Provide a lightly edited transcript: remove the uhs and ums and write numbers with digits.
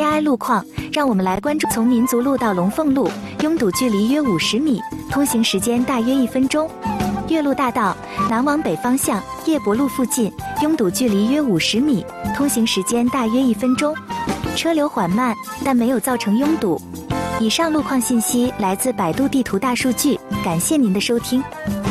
AI 路况，让我们来关注：从民族路到龙凤路，拥堵距离约50米，通行时间大约1分钟。岳麓大道南往北方向，叶伯路附近，拥堵距离约50米，通行时间大约1分钟。车流缓慢，但没有造成拥堵。以上路况信息来自百度地图大数据，感谢您的收听。